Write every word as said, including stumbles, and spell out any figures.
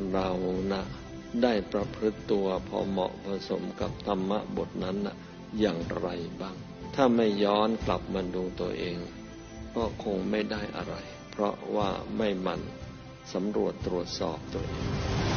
เรานะได้ประพฤติตัวพอเหมาะผสมกับธรรมะบทนั้นนะอย่างไรบ้างถ้าไม่ย้อนกลับมาดูตัวเองก็คงไม่ได้อะไรเพราะว่าไม่หมั่นสำรวจตรวจสอบตัวเอง